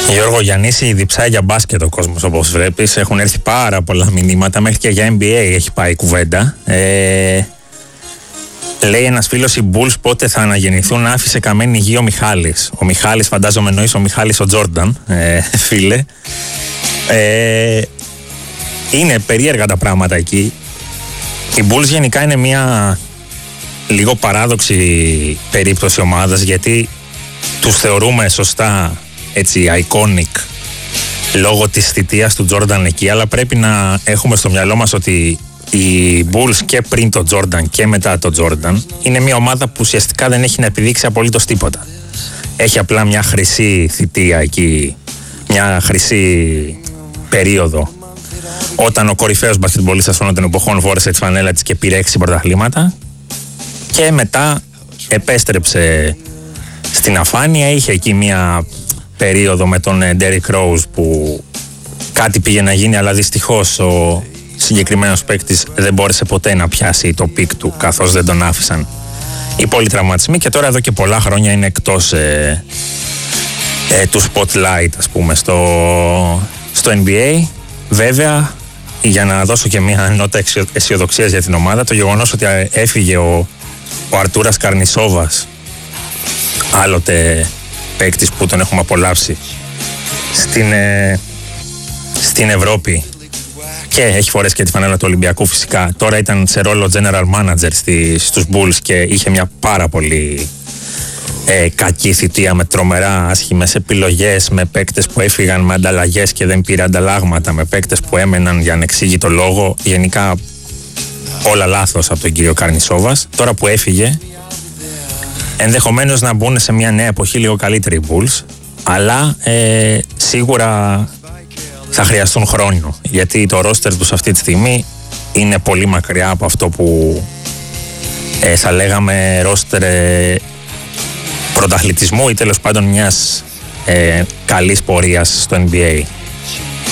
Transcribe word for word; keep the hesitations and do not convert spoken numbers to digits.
Γιώργο Γιαννήση, διψάει για μπάσκετ ο κόσμος, όπως βλέπεις. Έχουν έρθει πάρα πολλά μηνύματα, μέχρι και για N B A έχει πάει η κουβέντα. Ε, λέει ένας φίλος, οι Bulls πότε θα αναγεννηθούν, άφησε καμένη γη ο Μιχάλης. Ο Μιχάλης, φαντάζομαι εννοείς ο Μιχάλης ο Τζόρνταν, ε, φίλε. Ε, είναι περίεργα τα πράγματα εκεί. Οι Bulls γενικά είναι μια λίγο παράδοξη περίπτωση ομάδας, γιατί τους θεωρούμε σωστά έτσι iconic λόγω της θητείας του Jordan εκεί, αλλά πρέπει να έχουμε στο μυαλό μας ότι οι Bulls και πριν το Jordan και μετά το Jordan είναι μια ομάδα που ουσιαστικά δεν έχει να επιδείξει απολύτως τίποτα. Έχει απλά μια χρυσή θητεία εκεί, μια χρυσή περίοδο, όταν ο κορυφαίος μπασκετμπολίστας όλων των εποχών φόρεσε τη φανέλα της και πήρε έξι πρωταθλήματα, και μετά επέστρεψε στην αφάνεια. Είχε εκεί μια περίοδο με τον Derrick Rose που κάτι πήγε να γίνει, αλλά δυστυχώς ο συγκεκριμένος παίκτης δεν μπόρεσε ποτέ να πιάσει το πικ του, καθώς δεν τον άφησαν οι πολλοί τραυματισμοί, και τώρα εδώ και πολλά χρόνια είναι εκτός ε, ε, του spotlight, ας πούμε, στο, στο N B A. Βέβαια, για να δώσω και μια νότα αισιοδοξίας για την ομάδα, το γεγονός ότι έφυγε ο, ο Αρτούρας Καρνισόβας, άλλοτε παίκτης που τον έχουμε απολαύσει στην, ε, στην Ευρώπη και έχει φορέσει και τη φανέλα του Ολυμπιακού φυσικά. Τώρα ήταν σε ρόλο general manager στη, στους Bulls και είχε μια πάρα πολύ ε, κακή θητεία με τρομερά άσχημες επιλογές, με παίκτες που έφυγαν με ανταλλαγές και δεν πήρε ανταλλάγματα, με παίκτες που έμεναν για ανεξήγητο λόγο. Γενικά όλα λάθος από τον κύριο Καρνισόβας. Τώρα που έφυγε, ενδεχομένως να μπουν σε μια νέα εποχή λίγο καλύτερη οι Bulls, αλλά ε, σίγουρα θα χρειαστούν χρόνο, γιατί το roster τους αυτή τη στιγμή είναι πολύ μακριά από αυτό που ε, θα λέγαμε roster ε, πρωταθλητισμού ή τέλος πάντων μιας ε, καλής πορείας στο N B A.